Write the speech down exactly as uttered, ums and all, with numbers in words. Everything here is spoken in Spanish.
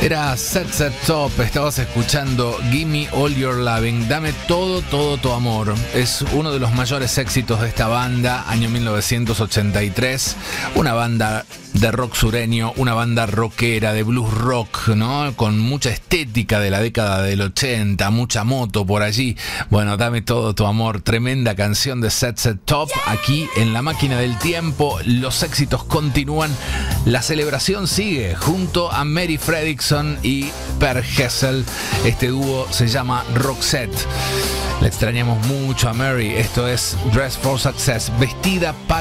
Era Set Set Top, estabas escuchando Gimme All Your Loving, dame todo, todo tu amor. Es uno de los mayores éxitos de esta banda, año mil novecientos ochenta y tres, una banda de rock sureño, una banda rockera, de blues rock, ¿no? Con mucha estética de la década del ochenta, mucha moto por allí. Bueno, dame todo tu amor, tremenda canción de Set Set Top, aquí en La Máquina del Tiempo. Los éxitos continúan, la celebración sigue junto a Mary Fredriksson y Per Gessle. Este dúo se llama Roxette. Le extrañamos mucho a Mary. Esto es Dress for Success, vestida para